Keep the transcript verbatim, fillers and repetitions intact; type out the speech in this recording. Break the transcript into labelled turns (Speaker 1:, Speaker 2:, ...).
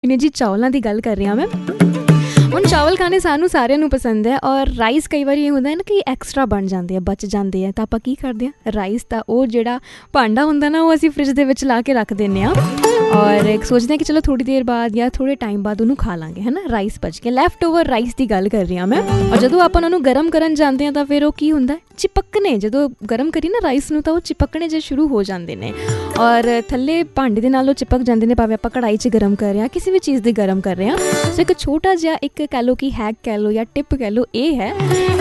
Speaker 1: ਨੇ ਜੀ ਚਾਵਲਾਂ ਦੀ ਗੱਲ ਕਰ ਰਹੀ ਹਾਂ ਮੈਂ। ਹੁਣ ਚਾਵਲ ਖਾਣੇ ਸਾਨੂੰ ਸਾਰਿਆਂ ਨੂੰ ਪਸੰਦ ਹੈ, ਔਰ ਰਾਈਸ ਕਈ ਵਾਰੀ ਇਹ ਹੁੰਦਾ ਨਾ ਕਿ ਐਕਸਟਰਾ ਬਣ ਜਾਂਦੇ ਆ, ਬਚ ਜਾਂਦੇ ਆ, ਤਾਂ ਆਪਾਂ ਕੀ ਕਰਦੇ ਹਾਂ, ਰਾਈਸ ਦਾ ਉਹ ਜਿਹੜਾ ਭਾਂਡਾ ਹੁੰਦਾ ਨਾ ਉਹ ਅਸੀਂ ਫਰਿੱਜ ਦੇ ਵਿੱਚ ਲਾ ਕੇ ਰੱਖ ਦਿੰਦੇ ਹਾਂ, ਔਰ ਇੱਕ ਸੋਚਦੇ ਹਾਂ ਕਿ ਚਲੋ ਥੋੜ੍ਹੀ ਦੇਰ ਬਾਅਦ ਜਾਂ ਥੋੜ੍ਹੇ ਟਾਈਮ ਬਾਅਦ ਉਹਨੂੰ ਖਾ ਲਾਂਗੇ, ਹੈ ਨਾ। ਰਾਈਸ ਬਚ ਗਿਆ, ਲੈਫਟ ਓਵਰ ਰਾਈਸ ਦੀ ਗੱਲ ਕਰ ਰਹੀ ਹਾਂ ਮੈਂ। ਔਰ ਜਦੋਂ ਆਪਾਂ ਉਹਨਾਂ ਨੂੰ ਗਰਮ ਕਰਨ ਜਾਂਦੇ ਹਾਂ ਤਾਂ ਫਿਰ ਉਹ ਕੀ ਹੁੰਦਾ, ਚਿਪਕਣੇ, ਜਦੋਂ ਗਰਮ ਕਰੀ ਨਾ ਰਾਈਸ ਨੂੰ ਤਾਂ ਉਹ ਚਿਪਕਣੇ ਜੇ ਸ਼ੁਰੂ ਹੋ ਜਾਂਦੇ ਨੇ, ਔਰ ਥੱਲੇ ਭਾਂਡੇ ਦੇ ਨਾਲ ਉਹ ਚਿਪਕ ਜਾਂਦੇ ਨੇ, ਭਾਵੇਂ ਆਪਾਂ ਕੜਾਹੀ 'ਚ ਗਰਮ ਕਰ ਰਹੇ ਹਾਂ, ਕਿਸੇ ਵੀ ਚੀਜ਼ ਦੀ ਗਰਮ ਕਰ ਰਹੇ ਹਾਂ। ਸੋ ਇੱਕ ਛੋਟਾ ਜਿਹਾ ਇੱਕ ਕਹਿ ਲਓ ਕਿ ਹੈਕ ਕਹਿ ਲਓ ਜਾਂ ਟਿਪ ਕਹਿ ਲਓ ਇਹ ਹੈ